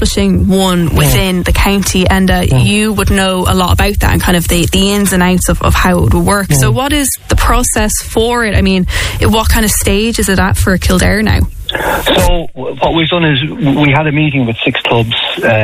establishing one within the county, and you would know a lot about that and kind of the ins and outs of how it would work. So what is the process for it? I mean, what kind of stage is it at for Kildare now? So what we've done is we had a meeting with 6 clubs.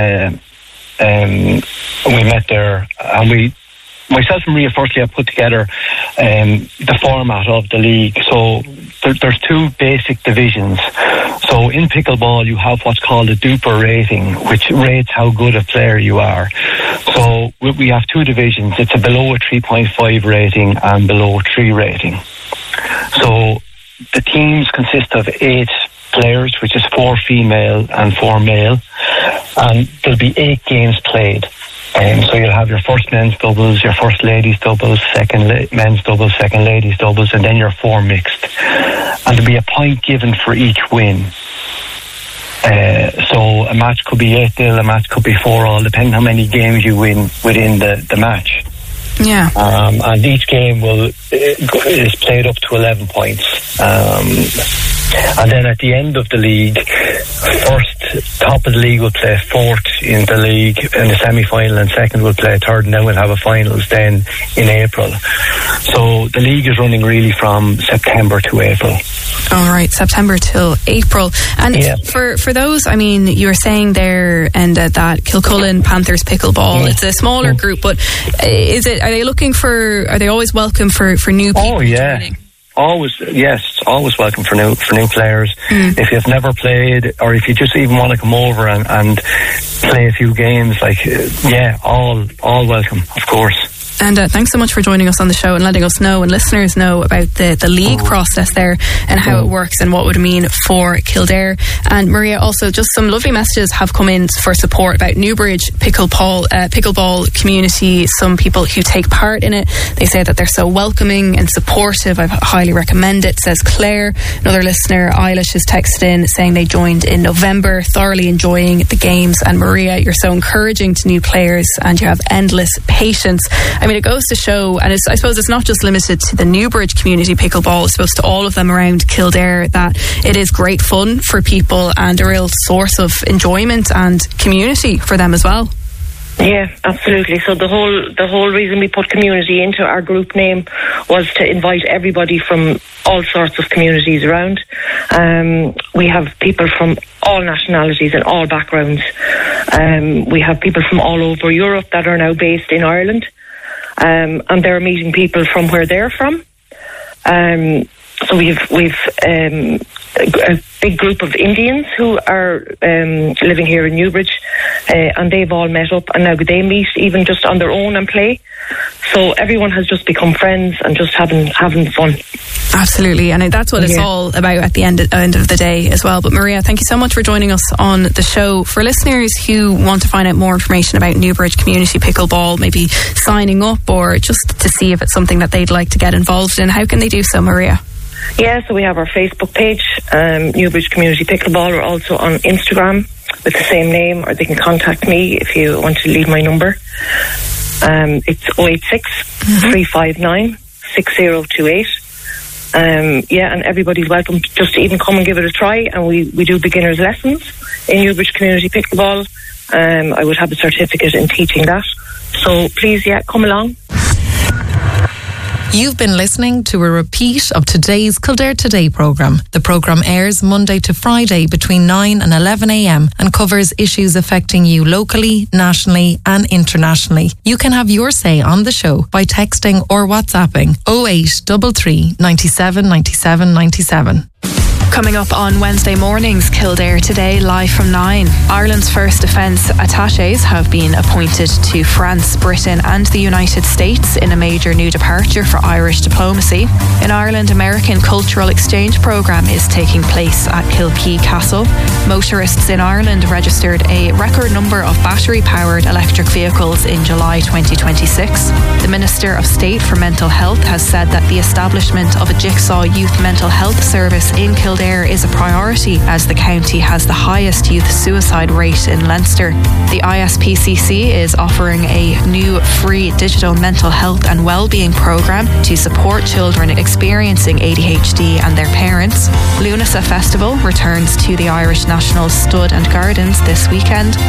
We met there, and myself and Maria firstly have put together the format of the league. So there's 2 basic divisions. So in pickleball you have what's called a Duper rating, which rates how good a player you are. So we have 2 divisions. It's a below a 3.5 rating and below a 3 rating. So the teams consist of 8 players, which is 4 female and 4 male, and there'll be 8 games played. So you'll have your first men's doubles, your first ladies doubles, second men's doubles, second ladies doubles, and then your 4 mixed. And there'll be a point given for each win. So a match could be 8-0, a match could be 4-all, depending how many games you win within the match. Yeah. And each game is played up to 11 points. And then at the end of the league, first top of the league will play 4th in the league in the semi-final, and second will play 3rd, and then we'll have a finals then in April. So the league is running really from September to April. All right, September till April. And for those, I mean, you were saying there, and that Kilcullen Panthers Pickleball, it's a smaller group, but are they always welcome for new people? Oh yeah. Joining? Always welcome for new players. If you've never played, or if you just even want to come over and play a few games, all welcome, of course. And thanks so much for joining us on the show and letting us know and listeners know about the league process there and how it works and what it would mean for Kildare. And Maria, also just some lovely messages have come in for support about Newbridge pickleball community. Some people who take part in it, they say that they're so welcoming and supportive. I highly recommend it, says Claire. Another listener, Eilish, has texted in saying they joined in November, thoroughly enjoying the games. And Maria, you're so encouraging to new players and you have endless patience. I mean, it goes to show, and I suppose it's not just limited to the Newbridge community pickleball, it's supposed to all of them around Kildare, that it is great fun for people and a real source of enjoyment and community for them as well. Yeah, absolutely. So the whole reason we put community into our group name was to invite everybody from all sorts of communities around. We have people from all nationalities and all backgrounds. We have people from all over Europe that are now based in Ireland. And they're meeting people from where they're from. So we've a big group of Indians who are living here in Newbridge, and they've all met up, and now they meet even just on their own and play. So everyone has just become friends and just having fun. Absolutely, and that's what it's all about at the end of the day as well. But Maria, thank you so much for joining us on the show. For listeners who want to find out more information about Newbridge Community Pickleball, maybe signing up or just to see if it's something that they'd like to get involved in, how can they do so, Maria? Yeah, so we have our Facebook page, Newbridge Community Pickleball. We're also on Instagram with the same name, or they can contact me if you want to leave my number. It's 086 359 6028. And everybody's welcome just to even come and give it a try. And we do beginners lessons in Newbridge Community Pickleball. I would have a certificate in teaching that. So please, come along. You've been listening to a repeat of today's Kildare Today programme. The programme airs Monday to Friday between 9 and 11 a.m. and covers issues affecting you locally, nationally and internationally. You can have your say on the show by texting or WhatsApping 0833 97 97 97. Coming up on Wednesday mornings, Kildare Today, live from 9. Ireland's first defence attachés have been appointed to France, Britain and the United States in a major new departure for Irish diplomacy. In Ireland, American Cultural Exchange Programme is taking place at Kilkee Castle. Motorists in Ireland registered a record number of battery-powered electric vehicles in July 2026. The Minister of State for Mental Health has said that the establishment of a Jigsaw Youth Mental Health Service in Kildare is a priority as the county has the highest youth suicide rate in Leinster. The ISPCC is offering a new free digital mental health and wellbeing programme to support children experiencing ADHD and their parents. Lunasa Festival returns to the Irish National Stud and Gardens this weekend.